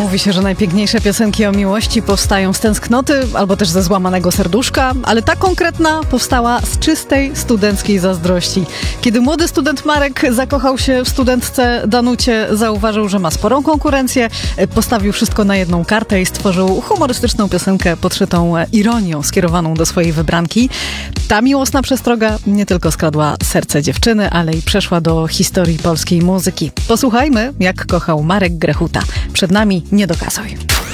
Mówi się, że najpiękniejsze piosenki o miłości powstają z tęsknoty albo też ze złamanego serduszka, ale ta konkretna powstała z czystej studenckiej zazdrości. Kiedy młody student Marek zakochał się w studentce Danucie, zauważył, że ma sporą konkurencję, postawił wszystko na jedną kartę i stworzył humorystyczną piosenkę podszytą ironią skierowaną do swojej wybranki. Ta miłosna przestroga nie tylko skradła serce dziewczyny, ale i przeszła do historii polskiej muzyki. Posłuchajmy, jak kochał Marek Grechuta. Przed nami Nie dokazuj.